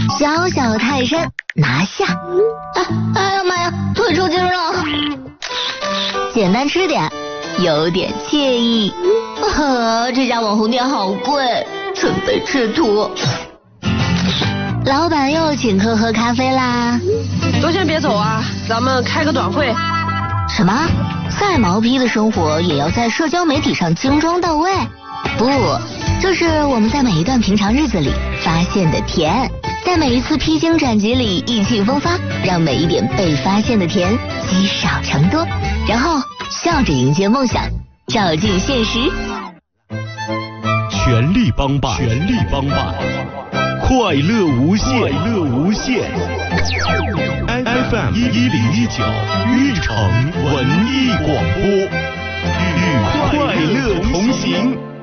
小小泰山拿下。哎呀妈呀，腿抽筋了。简单吃点，有点惬意。这家网红店好贵，准备吃土。老板又请客喝咖啡啦。 都先别走啊，咱们开个短会。 什么？再毛坯的生活也要在社交媒体上精装到位？不，这是我们在每一段平常日子里发现的甜，在每一次披荆斩棘里意气风发，让每一点被发现的甜积少成多，然后笑着迎接梦想，照进现实。 全力帮办，全力帮办，快乐无限，快乐无限。FM 1019玉成文艺广播，与快乐同行。